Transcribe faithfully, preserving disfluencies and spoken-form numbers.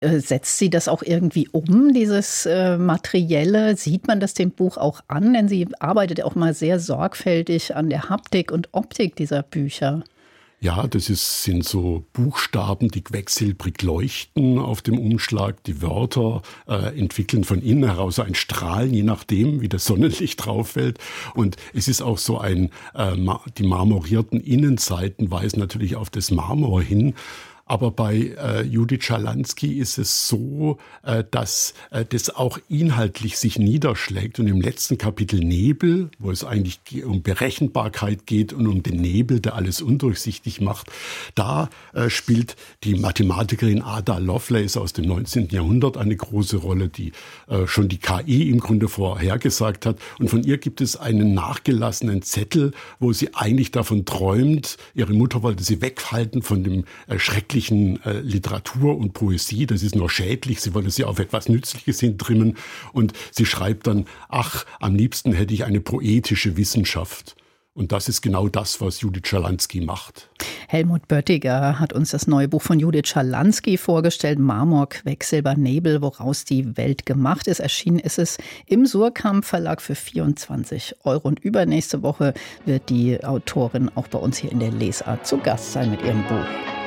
Äh, setzt sie das auch irgendwie um, dieses äh, Materielle? Sieht man das dem Buch auch an? Denn sie arbeitet ja auch mal sehr sorgfältig an der Haptik und Optik dieser Bücher. Ja, das ist, sind so Buchstaben, die quecksilbrig leuchten auf dem Umschlag. Die Wörter äh, entwickeln von innen heraus ein Strahlen, je nachdem, wie das Sonnenlicht drauf fällt. Und es ist auch so ein, äh, die marmorierten Innenseiten weisen natürlich auf das Marmor hin. Aber bei äh, Judith Schalansky ist es so, äh, dass äh, das auch inhaltlich sich niederschlägt. Und im letzten Kapitel Nebel, wo es eigentlich um Berechenbarkeit geht und um den Nebel, der alles undurchsichtig macht, da äh, spielt die Mathematikerin Ada Lovelace aus dem neunzehnten Jahrhundert eine große Rolle, die äh, schon die K I im Grunde vorhergesagt hat. Und von ihr gibt es einen nachgelassenen Zettel, wo sie eigentlich davon träumt, ihre Mutter wollte sie weghalten von dem äh, schrecklichen Äh, Literatur und Poesie, das ist nur schädlich, sie wollte sie auf etwas Nützliches hintrimmen und sie schreibt dann, ach, am liebsten hätte ich eine poetische Wissenschaft. Und das ist genau das, was Judith Schalansky macht. Helmut Böttiger hat uns das neue Buch von Judith Schalansky vorgestellt, Marmor, Quecksilber, Nebel, woraus die Welt gemacht ist. Erschienen ist es im Suhrkamp Verlag für vierundzwanzig Euro. Und übernächste Woche wird die Autorin auch bei uns hier in der Lesart zu Gast sein mit ihrem Buch.